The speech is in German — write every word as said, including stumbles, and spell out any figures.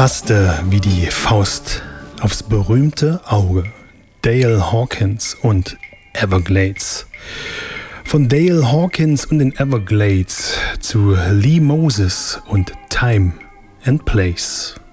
Passte wie die Faust aufs berühmte Auge. Dale Hawkins und Everglades. Von Dale Hawkins und den Everglades zu Lee Moses und Time and Place.